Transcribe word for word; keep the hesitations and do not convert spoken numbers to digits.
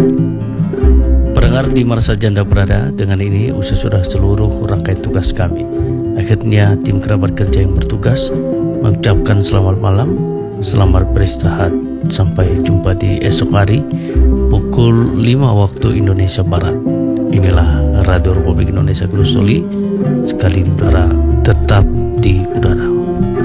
Pendengar di mana saja Anda berada, dengan ini usai sudah seluruh rangkaian tugas kami. Akhirnya tim kerabat kerja yang bertugas mengucapkan selamat malam, selamat beristirahat. Sampai jumpa di esok hari pukul lima waktu Indonesia Barat. Inilah Radio Republik Indonesia Glusoli, sekali di udara, tetap di udara.